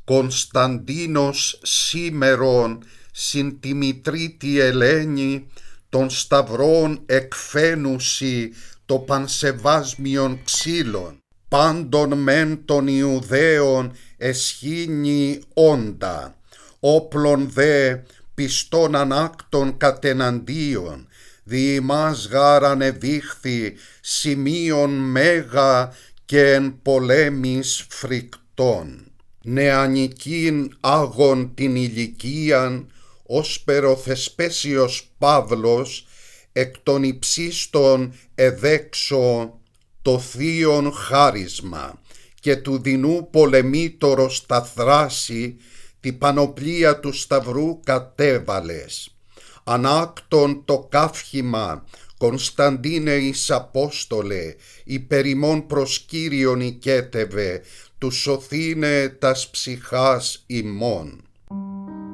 Κωνσταντίνος σήμερον συν τη μητρίτη Ελένη των σταυρών εκφαίνουσι το πανσεβάσμιον ξύλων. Πάντων μεν των Ιουδαίων εσχήνει όντα, όπλων δε πιστών ανάκτων κατεναντίον, δι' ημάς γάρ ανεδείχθη σημείων μέγα και εν πολέμης φρικτών. Νεανικήν άγων την ηλικίαν, όσπερο Θεσπέσιος Παύλος, εκ των υψίστων εδέξω το θείον χάρισμα και του δεινού πολεμήτωρος στα θράση τη πανοπλία του σταυρού κατέβαλες. Ανάκτον το καύχημα, Κωνσταντίνε εις Απόστολε, υπερ ημών προς Κύριον οικέτευε, του σωθήνε τας ψυχάς ημών.